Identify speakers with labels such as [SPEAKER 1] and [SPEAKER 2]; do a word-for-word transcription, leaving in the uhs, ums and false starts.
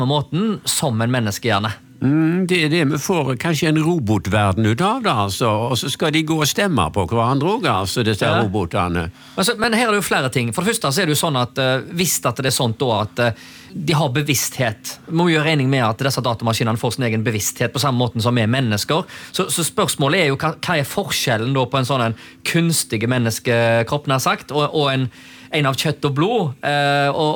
[SPEAKER 1] måten som en menneskehjerne.
[SPEAKER 2] Mm, det er det vi får kanskje en robotverden ut av det, altså, og så skal de gå og stemme på hverandre også, altså, disse
[SPEAKER 1] Ja.
[SPEAKER 2] robotene.
[SPEAKER 1] Altså, men her er det jo flere ting. For det første så er det jo sånn at uh, hvis at det er sånn da at uh, de har bevissthet, må vi gjøre regning med at disse datamaskinene får sin egen bevissthet på samme måten som vi er mennesker, så, så spørsmålet er jo hva, hva er forskjellen da på en sånn en kunstig menneskekropp, nær sagt, og, og en, en av kjøtt og blod, uh, og